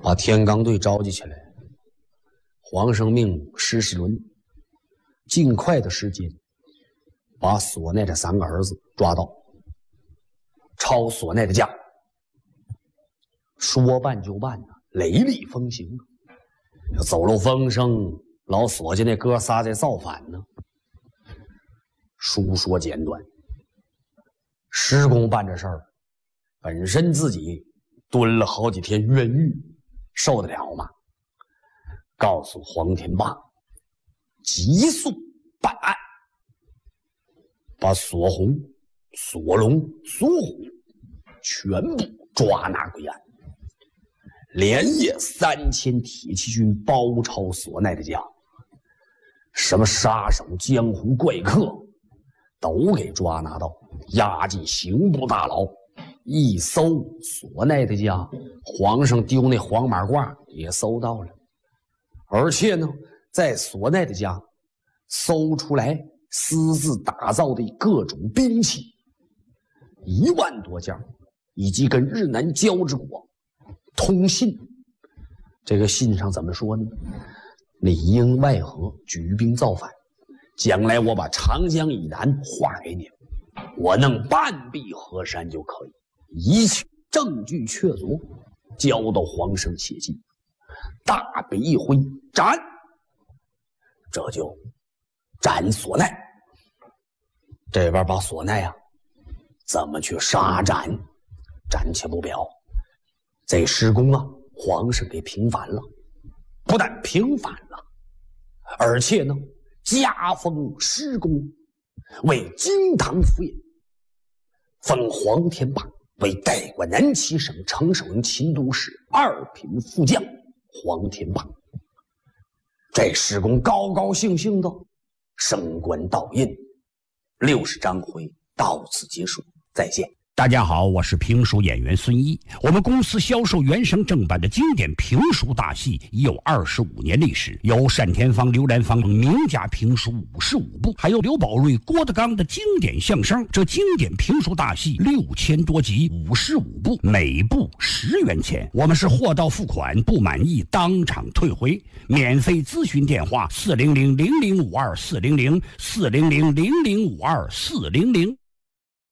把天罡队召集起来。皇上命施世伦尽快的时间把索奈的3个儿子抓到，抄索奈的家。说办就办呢，雷厉风行啊！走漏风声，老索家那哥仨在造反呢。书说简短，施公办这事儿，本身自己蹲了好几天冤狱，受得了吗？告诉黄天霸，急速办案，把索洪、索龙、索虎全部抓拿归案。连夜3000铁骑军包抄索奈的家，什么杀手、江湖怪客都给抓拿到，押进刑部大牢。一搜索奈的家，皇上丢那黄马褂也搜到了，而且呢，在索奈的家搜出来私自打造的各种兵器1万多件，以及跟日南交之国通信。这个信上怎么说呢？里应外合，举兵造反，将来我把长江以南划给你，我弄半壁河山就可以，一切证据确凿，交到皇上写进，大笔一挥，斩！这就斩索奈。这边把索奈啊怎么去杀斩，暂且不表。这施公啊，皇上给平反了，不但平反了，而且呢，加封施公为京堂府尹，封黄天霸为代管南齐省城守营秦都使2品副将。黄天霸，这施公高高兴兴的升官倒印。60章回到此结束，再见。 大家好，我是评书演员孙一。我们公司销售原声正版的经典评书大戏已有25年历史，有单田芳、刘兰芳名家评书55部，还有刘宝瑞、郭德纲的经典相声。这经典评书大戏6000多集，55部，每部10元钱。我们是货到付款，不满意当场退回。免费咨询电话：400-0052-400，400-0052-400。